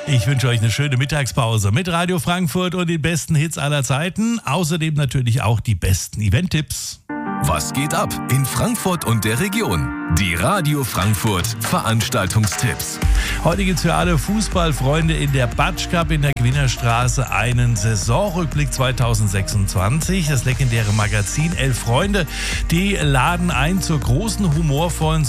Ich wünsche euch eine schöne Mittagspause mit Radio Frankfurt und den besten Hits aller Zeiten. Außerdem natürlich auch die besten Event-Tipps. Was geht ab in Frankfurt und der Region? Die Radio Frankfurt Veranstaltungstipps. Heute gibt es für alle Fußballfreunde in der Batsch Cup in der Gewinnerstraße einen Saisonrückblick 2026. Das legendäre Magazin 11 Freunde, die laden ein zur großen humorvollen